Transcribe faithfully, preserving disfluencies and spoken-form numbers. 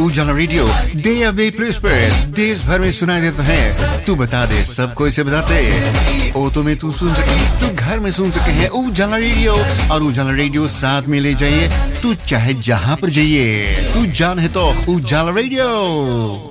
उजाला radio day अवे place पर देश भर में सुनाई देता है। तू बता दे, सबको इसे बताते। ऑटो में तू सुन सके, तू घर में सुन सके है उजाला रेडियो, और उजाला रेडियो साथ में ले जाइए। तू चाहे जहां पर जाइए, तू जान है तो उजाला रेडियो।